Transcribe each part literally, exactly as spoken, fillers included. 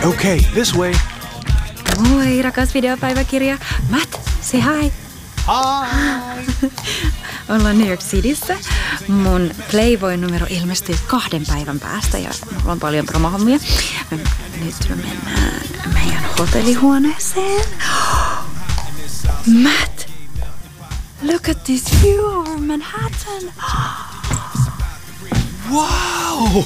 Okay, this way. Moi, rakas videopäiväkirja. Matt, say hi. Hi! Ollaan New York Cityssä. Mun Playboy-numero ilmestyy kahden päivän päästä ja mulla on paljon promohommia. Nyt me mennään meidän hotellihuoneeseen. Matt, look at this view over Manhattan. Wow!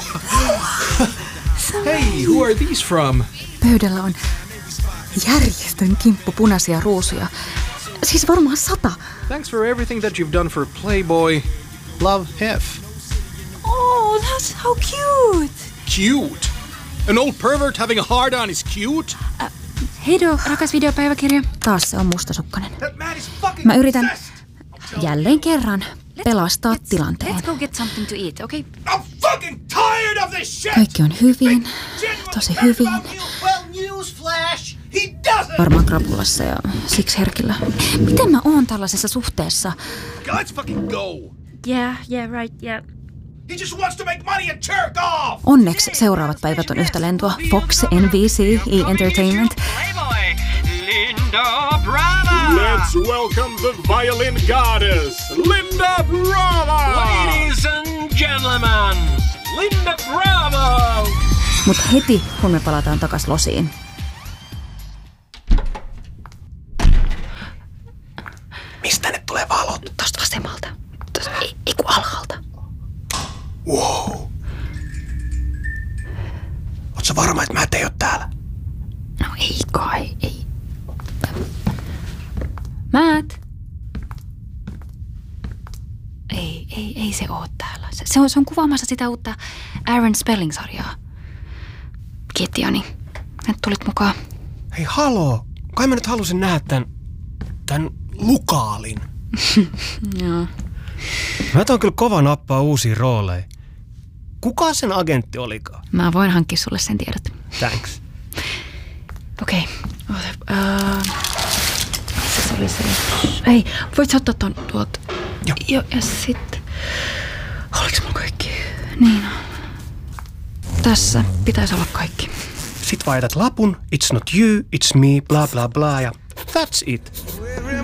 Hey, who are these from? Pöydällä on järjestön kimppu punaisia ruusuja. Siis varmaan sata. Thanks for everything that you've done for Playboy. Love, Hef. Oh, that's so cute. Cute? An old pervert having a hard-on is cute? Uh, heido, rakas videopäiväkirja. Taas se on mustasukkainen. Fucking Mä yritän jälleen kerran pelastaa tilanteen. Let's go get something to eat, okay? I'm fucking tired of this shit! Kaikki on hyvin, tosi hyvin. Varmaan krapulassa ja siksi herkillä. Miten mä oon tällaisessa suhteessa? Let's fucking go! Yeah, yeah, right, yeah. He just wants to make money and jerk off! Onneksi seuraavat päivät on yhtä lentoa. Fox, N B C, E! Entertainment. Playboy, Linda Brava! Let's welcome the violin goddess, Linda Brava! Ladies and gentlemen, Linda Bravo! Mut heti, kun me palataan takas losiin. Mistä ne tulee valot? Tosta vasemmalta. Tosta, ei, ei kun alhaalta. Wow. Oot sä varma, että mä et oo täällä? No ei kai, ei. Matt? Ei, ei, ei se oo täällä. Se, se, on, se on kuvaamassa sitä uutta Aaron Spelling-sarjaa. Kiitti, Jani. Et tulit mukaan. Hei, haloo. Kai mä nyt halusin nähdä tän, tän Lukaalin. Joo. Mä oon kyllä kova nappaa uusia rooleja. Kuka sen agentti olikaan? Mä voin hankkia sulle sen tiedot. Thanks. Okei. Okay. Uh, se oli se. Ei, voit sä ottaa ton tuolta? Joo. Jo, ja sitten. Oliks mulla kaikki? Niin. Tässä pitäisi olla kaikki. Sit vaihdat lapun, it's not you, it's me, bla bla bla ja that's it.